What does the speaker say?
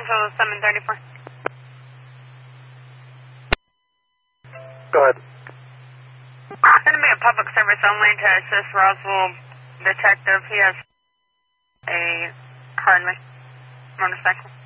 Central 734. Go ahead. It's going to be a public service only to assist Roswell detective. He has a Harley motorcycle.